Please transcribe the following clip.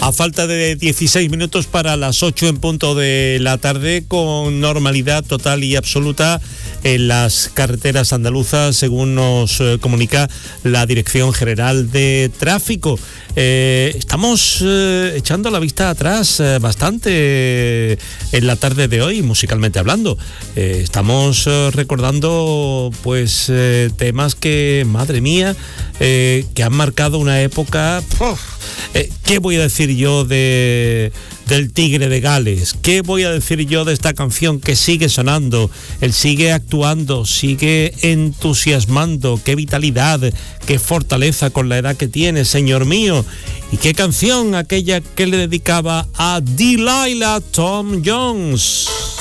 A falta de 16 minutos para las 8 en punto de la tarde, con normalidad total y absoluta en las carreteras andaluzas, según nos comunica la Dirección General de Tráfico. Estamos echando la vista atrás bastante en la tarde de hoy, musicalmente hablando. Estamos recordando pues temas que, madre mía, que han marcado una época. ¿Qué voy a decir yo del Tigre de Gales? ¿Qué voy a decir yo de esta canción que sigue sonando? Él sigue actuando, sigue entusiasmando. Qué vitalidad, qué fortaleza con la edad que tiene, señor mío. ¿Y qué canción aquella que le dedicaba a Delilah Tom Jones?